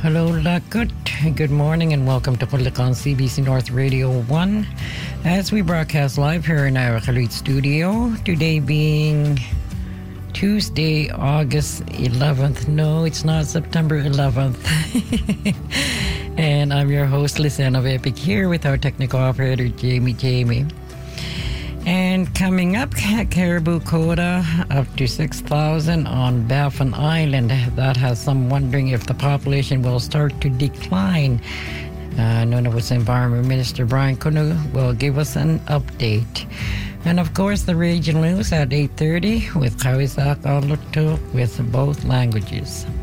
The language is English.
Hello, Lakut. Good morning and welcome to Pulakan CBC North Radio 1 as we broadcast live here in our Khalid studio. Today being Tuesday, August 11th. No, it's not September 11th. And I'm your host, Lisanne of Epic, here with our technical operator, Jamie. And coming up, caribou quota up to 6,000 on Baffin Island. That has some wondering if the population will start to decline. Nunavut's Environment Minister Brian Kunu will give us an update. And of course, the regional news at 8:30 with Kawisak Aluto with both languages.